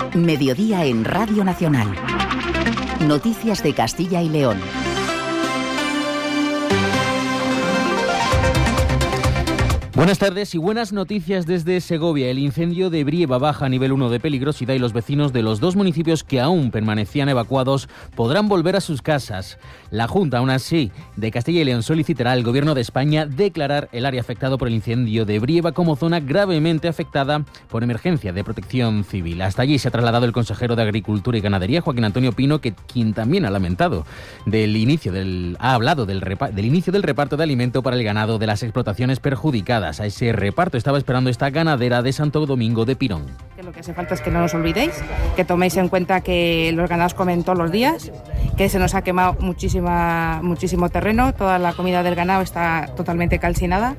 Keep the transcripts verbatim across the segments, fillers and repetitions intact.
Mediodía en Radio Nacional. Noticias de Castilla y León. Buenas tardes y buenas noticias desde Segovia. El incendio de Brieva baja a nivel uno de peligrosidad y los vecinos de los dos municipios que aún permanecían evacuados podrán volver a sus casas. La Junta, aún así, de Castilla y León solicitará al Gobierno de España declarar el área afectado por el incendio de Brieva como zona gravemente afectada por emergencia de protección civil. Hasta allí se ha trasladado el consejero de Agricultura y Ganadería, Joaquín Antonio Pino, que quien también ha lamentado del inicio del ha hablado del, repa, del inicio del reparto de alimento para el ganado de las explotaciones perjudicadas. A ese reparto estaba esperando esta ganadera de Santo Domingo de Pirón. Que lo que hace falta es que no nos olvidéis, que toméis en cuenta que los ganados comen todos los días, que se nos ha quemado muchísima, muchísimo terreno, toda la comida del ganado está totalmente calcinada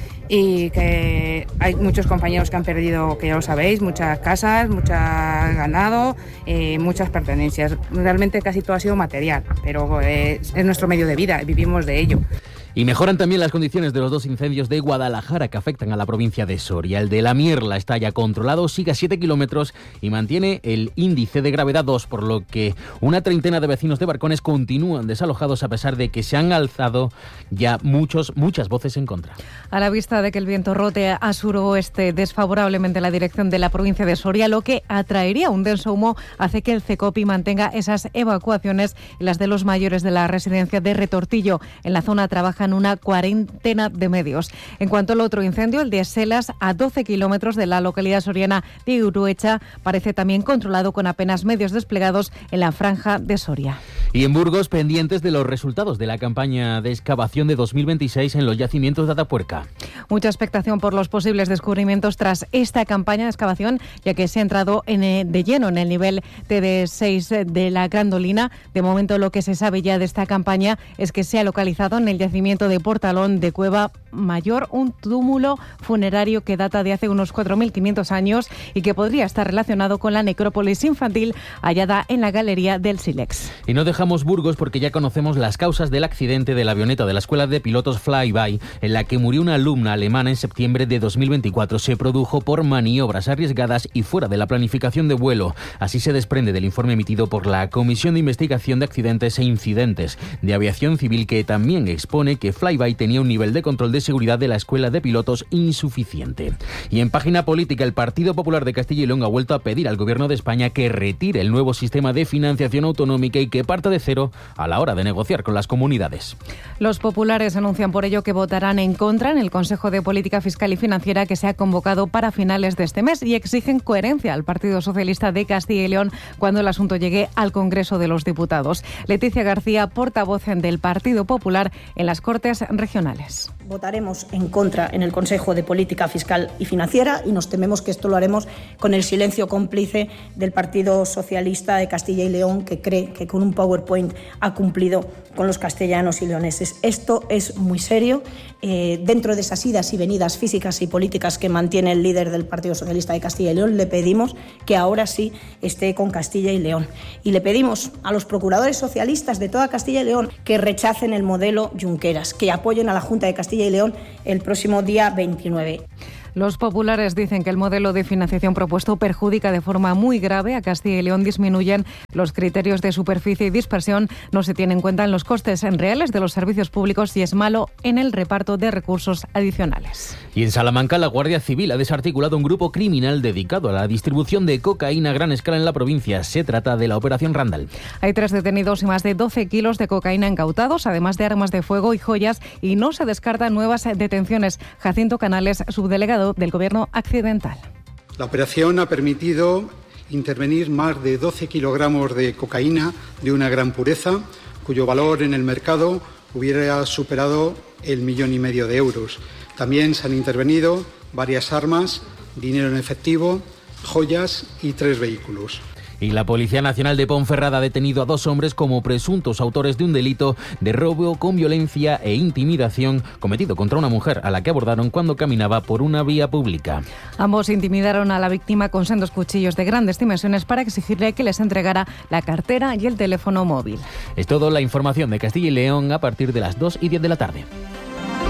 y que hay muchos compañeros que han perdido, que ya lo sabéis, muchas casas, mucho ganado, eh, muchas pertenencias. Realmente casi todo ha sido material, pero eh, es nuestro medio de vida, vivimos de ello. Y mejoran también las condiciones de los dos incendios de Guadalajara que afectan a la provincia de Soria. El de La Mierla está ya controlado, sigue a siete kilómetros y mantiene el índice de gravedad dos, por lo que una treintena de vecinos de Barcones continúan desalojados a pesar de que se han alzado ya muchos, muchas voces en contra. A la vista de que el viento rote a suroeste desfavorablemente la dirección de la provincia de Soria, lo que atraería un denso humo hace que el CECOPI mantenga esas evacuaciones y las de los mayores de la residencia de Retortillo. En la zona trabaja en una cuarentena de medios. En cuanto al otro incendio, el de Selas, a doce kilómetros de la localidad soriana de Uruecha, parece también controlado con apenas medios desplegados en la franja de Soria. Y en Burgos, pendientes de los resultados de la campaña de excavación de dos mil veintiséis en los yacimientos de Atapuerca. Mucha expectación por los posibles descubrimientos tras esta campaña de excavación, ya que se ha entrado en, de lleno en el nivel T D seis de la Grandolina. De momento, lo que se sabe ya de esta campaña es que se ha localizado en el yacimiento de Portalón de Cueva Mayor un túmulo funerario que data de hace unos cuatro mil quinientos años y que podría estar relacionado con la necrópolis infantil hallada en la galería del Silex. Y no dejamos Burgos porque ya conocemos las causas del accidente de la avioneta de la Escuela de Pilotos Flyby, en la que murió una alumna alemana en septiembre de dos mil veinticuatro. Se produjo por maniobras arriesgadas y fuera de la planificación de vuelo. Así se desprende del informe emitido por la Comisión de Investigación de Accidentes e Incidentes de Aviación Civil, que también expone que Flyby tenía un nivel de control de seguridad de la Escuela de Pilotos insuficiente. Y en página política, el Partido Popular de Castilla y León ha vuelto a pedir al Gobierno de España que retire el nuevo sistema de financiación autonómica y que parta de cero a la hora de negociar con las comunidades. Los populares anuncian por ello que votarán en contra en el Consejo de Política Fiscal y Financiera que se ha convocado para finales de este mes y exigen coherencia al Partido Socialista de Castilla y León cuando el asunto llegue al Congreso de los Diputados. Leticia García, portavoz del Partido Popular en las Cortes Regionales. Votaremos en contra en el Consejo de Política Fiscal y Financiera y nos tememos que esto lo haremos con el silencio cómplice del Partido Socialista de Castilla y León, que cree que con un PowerPoint ha cumplido con los castellanos y leoneses. Esto es muy serio. Eh, dentro de esas idas y venidas físicas y políticas que mantiene el líder del Partido Socialista de Castilla y León, le pedimos que ahora sí esté con Castilla y León. Y le pedimos a los procuradores socialistas de toda Castilla y León que rechacen el modelo Junqueras, que apoyen a la Junta de Castilla y León el próximo día veintinueve. Los populares dicen que el modelo de financiación propuesto perjudica de forma muy grave a Castilla y León. Disminuyen los criterios de superficie y dispersión, no se tienen en cuenta en los costes reales de los servicios públicos y es malo en el reparto de recursos adicionales. Y en Salamanca, la Guardia Civil ha desarticulado un grupo criminal dedicado a la distribución de cocaína a gran escala en la provincia. Se trata de la Operación Randall. Hay tres detenidos y más de doce kilos de cocaína incautados, además de armas de fuego y joyas, y no se descartan nuevas detenciones. Jacinto Canales, subdelegado del Gobierno Accidental. La operación ha permitido intervenir más de doce kilogramos de cocaína de una gran pureza, cuyo valor en el mercado hubiera superado el millón y medio de euros. También se han intervenido varias armas, dinero en efectivo, joyas y tres vehículos. Y la Policía Nacional de Ponferrada ha detenido a dos hombres como presuntos autores de un delito de robo con violencia e intimidación cometido contra una mujer a la que abordaron cuando caminaba por una vía pública. Ambos intimidaron a la víctima con sendos cuchillos de grandes dimensiones para exigirle que les entregara la cartera y el teléfono móvil. Es todo la información de Castilla y León a partir de las dos y diez de la tarde.